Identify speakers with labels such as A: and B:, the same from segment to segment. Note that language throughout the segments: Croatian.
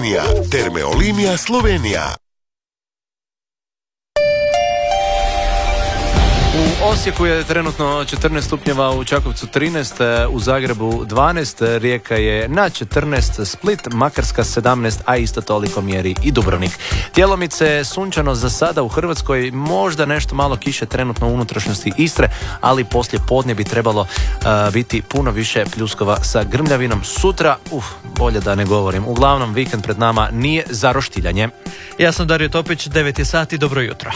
A: linija, Termeolinija Slovenija.
B: U Osijeku je trenutno 14 stupnjeva, u Čakovcu 13, u Zagrebu 12, Rijeka je na 14, Split, Makarska 17, a isto toliko mjeri i Dubrovnik. Djelomice sunčano za sada u Hrvatskoj, možda nešto malo kiše trenutno u unutrašnjosti Istre, ali poslije podne bi trebalo biti puno više pljuskova sa grmljavinom. Sutra, bolje da ne govorim. Uglavnom, vikend pred nama nije za roštiljanje.
C: Ja sam Dario Topić, 9 je sati, dobro jutro.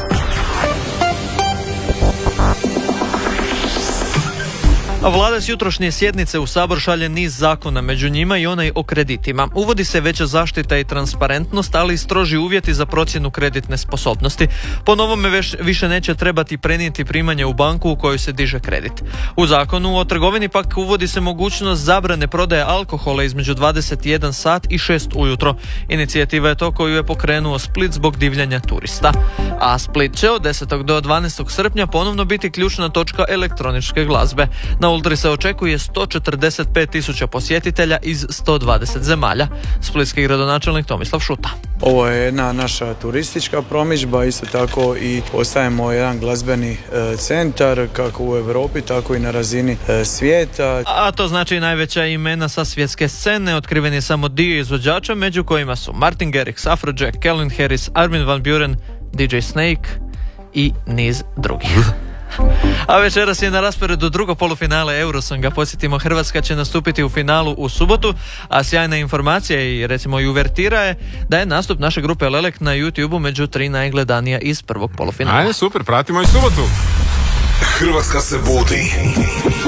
C: A vlada s jutrošnje sjednice u Sabor šalje niz zakona, među njima i onaj o kreditima. Uvodi se veća zaštita i transparentnost, ali i stroži uvjeti za procjenu kreditne sposobnosti. Po novome više neće trebati prenijeti primanje u banku u kojoj se diže kredit. U zakonu o trgovini pak uvodi se mogućnost zabrane prodaje alkohola između 21 sat i 6 ujutro. Inicijativa je to koju je pokrenuo Split zbog divljanja turista. A Split će od 10. do 12. srpnja ponovno biti ključna točka elektroničke glazbe. Na Ultri se očekuje 145.000 posjetitelja iz 120 zemalja. Splitski gradonačelnik Tomislav Šuta.
D: Ovo je jedna naša turistička promidžba, isto tako i postajemo jedan glazbeni centar kako u Europi, tako i na razini svijeta.
C: A to znači najveća imena sa svjetske scene. Otkriven je samo dio izvođača, među kojima su Martin Garrix, Afrojack, Calvin Harris, Armin van Buuren, DJ Snake i niz drugih. A večeras je na rasporedu drugo polufinale Eurosonga. Podsjetimo, Hrvatska će nastupiti u finalu u subotu, a sjajna informacija i recimo i uvertira je da je nastup naše grupe Lelek na YouTubeu među 3 najgledanija iz prvog polufinala.
E: Ajde, super, pratimo i subotu.
A: Hrvatska se budi.